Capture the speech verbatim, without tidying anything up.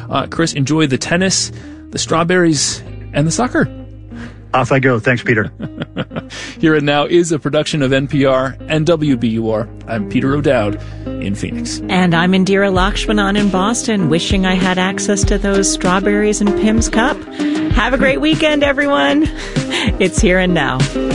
Uh, Chris, enjoy the tennis, the strawberries, and the soccer. Off I go. Thanks, Peter. Here and Now is a production of N P R and W B U R. I'm Peter O'Dowd in Phoenix. And I'm Indira Lakshmanan in Boston, wishing I had access to those strawberries in Pim's cup. Have a great weekend, everyone. It's Here and Now.